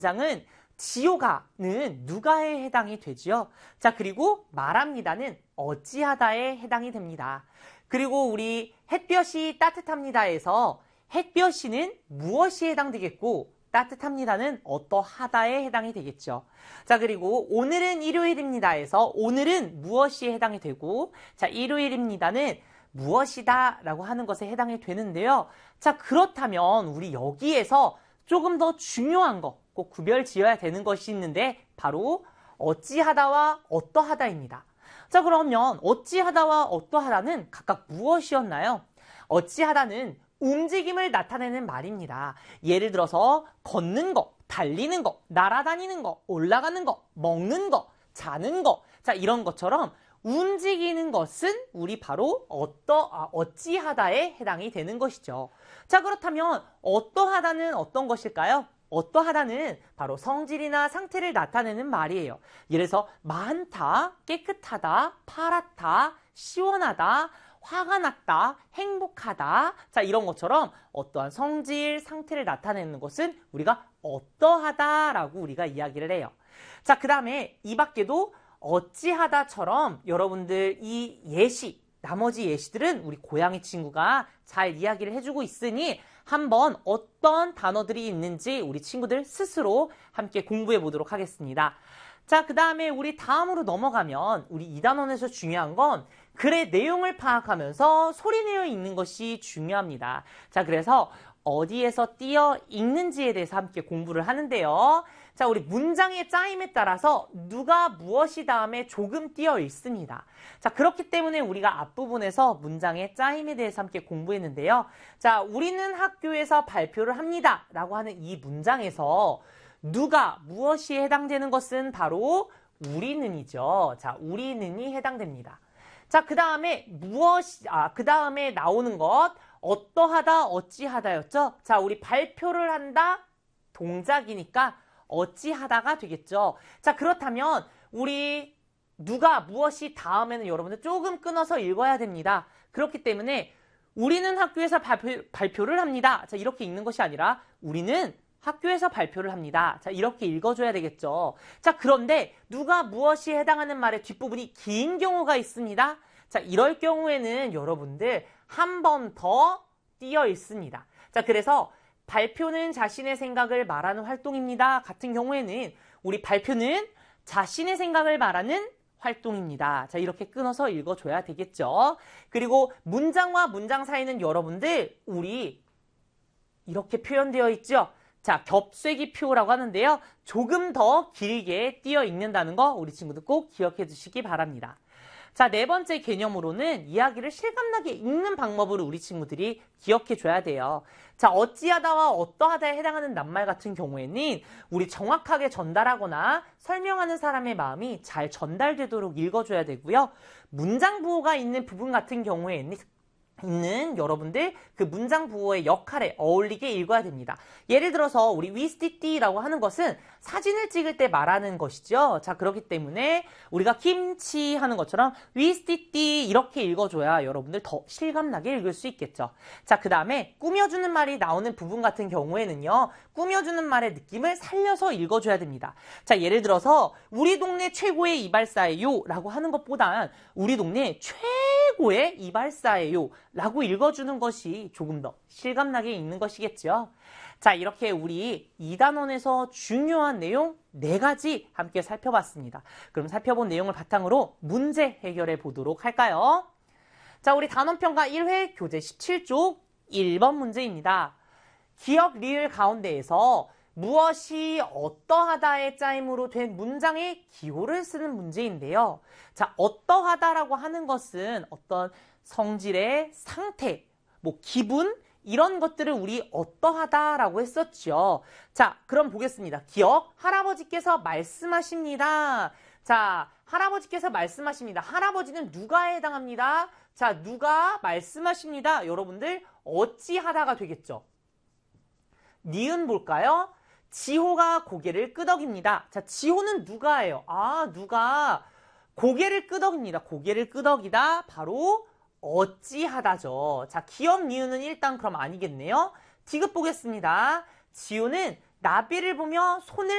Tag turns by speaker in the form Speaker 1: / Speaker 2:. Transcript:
Speaker 1: 문장은 지효가는 누가에 해당이 되지요. 자, 그리고 말합니다는 어찌하다에 해당이 됩니다. 그리고 우리 햇볕이 따뜻합니다에서 햇볕이는 무엇이 해당되겠고 따뜻합니다는 어떠하다에 해당이 되겠죠. 자, 그리고 오늘은 일요일입니다에서 오늘은 무엇이 해당이 되고 자, 일요일입니다는 무엇이다 라고 하는 것에 해당이 되는데요. 자, 그렇다면 우리 여기에서 조금 더 중요한 거 꼭 구별 지어야 되는 것이 있는데 바로 어찌하다와 어떠하다입니다. 자, 그러면 어찌하다와 어떠하다는 각각 무엇이었나요? 어찌하다는 움직임을 나타내는 말입니다. 예를 들어서 걷는 거, 달리는 거, 날아다니는 거, 올라가는 거, 먹는 거, 자는 거. 자, 이런 것처럼 움직이는 것은 우리 바로 어찌하다에 해당이 되는 것이죠. 자, 그렇다면 어떠하다는 어떤 것일까요? 어떠하다는 바로 성질이나 상태를 나타내는 말이에요. 예를 들어서 많다, 깨끗하다, 파랗다, 시원하다, 화가 났다, 행복하다. 자, 이런 것처럼 어떠한 성질, 상태를 나타내는 것은 우리가 어떠하다라고 우리가 이야기를 해요. 자, 그 다음에 이 밖에도 어찌하다처럼 여러분들 이 예시, 나머지 예시들은 우리 고양이 친구가 잘 이야기를 해주고 있으니 한번 어떤 단어들이 있는지 우리 친구들 스스로 함께 공부해 보도록 하겠습니다. 자, 그 다음에 우리 다음으로 넘어가면 우리 2단원에서 중요한 건 글의 내용을 파악하면서 소리내어 읽는 것이 중요합니다. 자, 그래서 어디에서 띄어 읽는지에 대해서 함께 공부를 하는데요. 자, 우리 문장의 짜임에 따라서 누가 무엇이 다음에 조금 띄어 읽습니다. 자, 그렇기 때문에 우리가 앞부분에서 문장의 짜임에 대해서 함께 공부했는데요. 자, 우리는 학교에서 발표를 합니다 라고 하는 이 문장에서 누가 무엇이 해당되는 것은 바로 우리는이죠. 자, 우리는이 해당됩니다. 자, 그 다음에 그 다음에 나오는 것 어떠하다, 어찌하다였죠. 자, 우리 발표를 한다 동작이니까 어찌하다가 되겠죠. 자, 그렇다면 우리 누가 무엇이 다음에는 여러분들 조금 끊어서 읽어야 됩니다. 그렇기 때문에 우리는 학교에서 발표를 합니다. 자, 이렇게 읽는 것이 아니라 우리는 학교에서 발표를 합니다. 자, 이렇게 읽어줘야 되겠죠. 자, 그런데 누가 무엇이 해당하는 말의 뒷부분이 긴 경우가 있습니다. 자, 이럴 경우에는 여러분들 한 번 더 띄어 읽습니다. 자, 그래서 발표는 자신의 생각을 말하는 활동입니다. 같은 경우에는 우리 발표는 자신의 생각을 말하는 활동입니다. 자, 이렇게 끊어서 읽어줘야 되겠죠. 그리고 문장과 문장 사이는 여러분들 우리 이렇게 표현되어 있죠. 자, 겹세기 표라고 하는데요. 조금 더 길게 띄어 읽는다는 거 우리 친구들 꼭 기억해 주시기 바랍니다. 자, 네 번째 개념으로는 이야기를 실감나게 읽는 방법을 우리 친구들이 기억해 줘야 돼요. 자, 어찌하다와 어떠하다에 해당하는 낱말 같은 경우에는 우리 정확하게 전달하거나 설명하는 사람의 마음이 잘 전달되도록 읽어줘야 되고요. 문장 부호가 있는 부분 같은 경우에는 여러분들 그 문장 부호의 역할에 어울리게 읽어야 됩니다. 예를 들어서 우리 위스티띠라고 하는 것은 사진을 찍을 때 말하는 것이죠. 자, 그렇기 때문에 우리가 김치 하는 것처럼 위스티띠 이렇게 읽어줘야 여러분들 더 실감나게 읽을 수 있겠죠. 자, 그 다음에 꾸며주는 말이 나오는 부분 같은 경우에는요. 꾸며주는 말의 느낌을 살려서 읽어줘야 됩니다. 자, 예를 들어서 우리 동네 최고의 이발사예요 라고 하는 것보단 우리 동네 최고의 이발사예요 라고 읽어주는 것이 조금 더 실감나게 읽는 것이겠죠. 자, 이렇게 우리 2단원에서 중요한 내용 4가지 함께 살펴봤습니다. 그럼 살펴본 내용을 바탕으로 문제 해결해 보도록 할까요? 자, 우리 단원평가 1회 교재 17쪽 1번 문제입니다. 기억 리을 가운데에서 무엇이 어떠하다의 짜임으로 된 문장의 기호를 쓰는 문제인데요. 자, 어떠하다라고 하는 것은 어떤 성질의 상태, 기분 이런 것들을 우리 어떠하다라고 했었죠. 자, 그럼 보겠습니다. 기억, 할아버지께서 말씀하십니다. 자, 할아버지께서 말씀하십니다. 할아버지는 누가에 해당합니다. 자, 누가 말씀하십니다. 여러분들 어찌하다가 되겠죠. 니은 볼까요? 지호가 고개를 끄덕입니다. 자, 지호는 누가예요? 아, 누가 고개를 끄덕입니다. 고개를 끄덕이다 바로 어찌하다죠. 자, 기억 니은은 일단 그럼 아니겠네요. 디귿 보겠습니다. 지호는 나비를 보며 손을